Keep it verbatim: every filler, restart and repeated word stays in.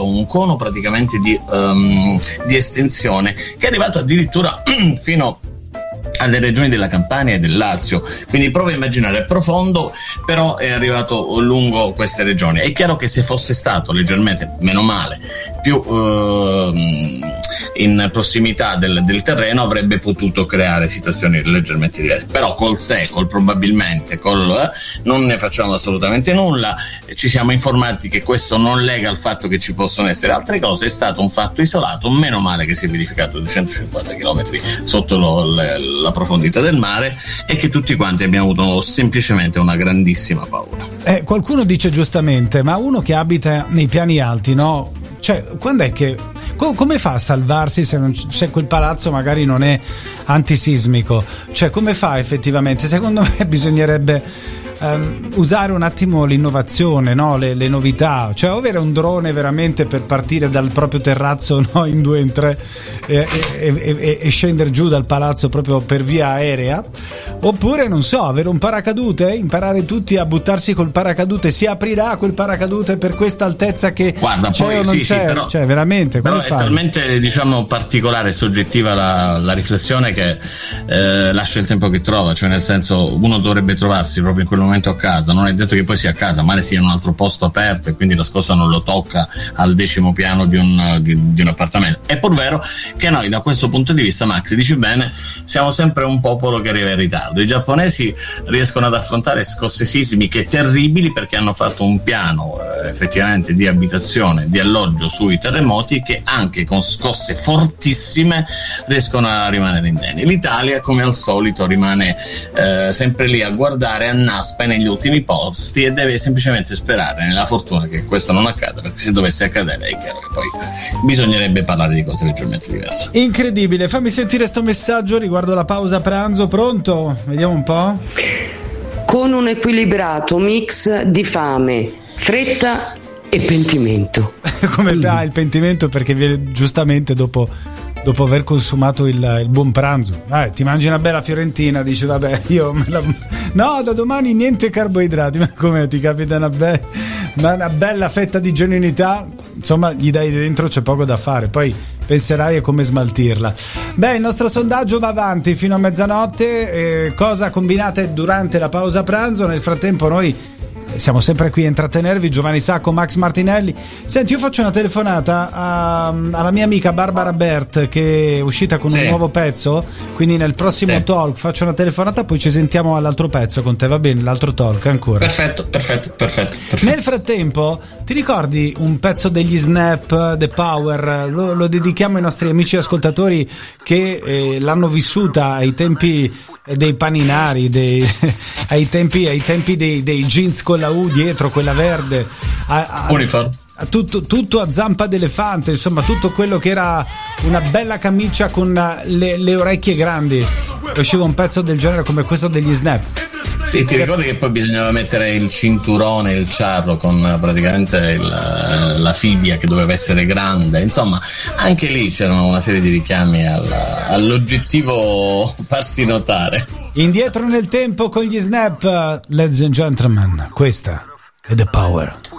creato un cono praticamente di, um, di estensione che è arrivato addirittura fino alle regioni della Campania e del Lazio, quindi prova a immaginare, è profondo, però è arrivato lungo queste regioni. È chiaro che se fosse stato leggermente, meno male, più eh, in prossimità del, del terreno avrebbe potuto creare situazioni leggermente diverse, però col se, col probabilmente, col eh, non ne facciamo assolutamente nulla. Ci siamo informati che questo non lega al fatto che ci possono essere altre cose, è stato un fatto isolato, meno male che si è verificato a duecentocinquanta chilometri sotto lo, le, la profondità del mare e che tutti quanti abbiamo avuto semplicemente una grandissima paura. Eh, qualcuno dice giustamente, ma uno che abita nei piani alti, no? Cioè, quando è che co- come fa a salvarsi se, non c- se quel palazzo magari non è antisismico? Cioè, come fa effettivamente? Secondo me bisognerebbe Um, usare un attimo l'innovazione, no? le, le novità, cioè avere un drone veramente per partire dal proprio terrazzo, no? in due, in tre e, e, e, e scendere giù dal palazzo proprio per via aerea, oppure non so, avere un paracadute, imparare tutti a buttarsi col paracadute, si aprirà quel paracadute per questa altezza che guarda, c'è poi, o non sì, c'è, sì, però, cioè veramente però come è fai? Talmente diciamo particolare e soggettiva la, la riflessione che eh, lascia il tempo che trova, cioè nel senso uno dovrebbe trovarsi proprio in quel momento a casa, non è detto che poi sia a casa, magari sia in un altro posto aperto e quindi la scossa non lo tocca al decimo piano di un, di, di un appartamento. È pur vero che noi da questo punto di vista, Max dici bene, siamo sempre un popolo che arriva in ritardo. I giapponesi riescono ad affrontare scosse sismiche terribili perché hanno fatto un piano eh, effettivamente di abitazione, di alloggio sui terremoti che anche con scosse fortissime riescono a rimanere indenni. L'Italia come al solito rimane eh, sempre lì a guardare a naspa negli ultimi posti e deve semplicemente sperare nella fortuna che questo non accada, perché se dovesse accadere è chiaro che poi bisognerebbe parlare di cose leggermente diverse. Incredibile, fammi sentire sto messaggio riguardo la pausa pranzo. Pronto? Vediamo un po'. Con un equilibrato mix di fame, fretta e pentimento. Come ah, il pentimento perché viene giustamente dopo dopo aver consumato il, il buon pranzo. Ah, ti mangi una bella fiorentina, dici vabbè io me la... no, da domani niente carboidrati, ma come ti capita una, be... una bella fetta di genuinità, insomma gli dai dentro, c'è poco da fare, poi penserai a come smaltirla. Beh, il nostro sondaggio va avanti fino a mezzanotte. Eh, cosa combinate durante la pausa pranzo? Nel frattempo noi siamo sempre qui a intrattenervi, Giovanni Sacco, Max Martinelli. Senti, io faccio una telefonata a, alla mia amica Barbara Bert che è uscita con sì. un nuovo pezzo, quindi nel prossimo sì. talk faccio una telefonata, poi ci sentiamo all'altro pezzo con te, va bene? L'altro talk ancora. Perfetto, perfetto, perfetto, perfetto. Nel frattempo, ti ricordi un pezzo degli Snap, The Power? Lo, lo dedichiamo ai nostri amici ascoltatori che eh, l'hanno vissuta ai tempi dei paninari, dei, ai tempi, ai tempi dei, dei jeans con la U dietro, quella verde, a, a, a tutto, tutto a zampa d'elefante, insomma tutto quello che era una bella camicia con le, le orecchie grandi. Usciva un pezzo del genere come questo degli Snap. Sì, ti ricordi che poi bisognava mettere il cinturone, il ciarro con praticamente il, la fibbia che doveva essere grande, insomma anche lì c'erano una serie di richiami al, all'oggettivo farsi notare. Indietro nel tempo con gli Snap, ladies and gentlemen, questa è The Power.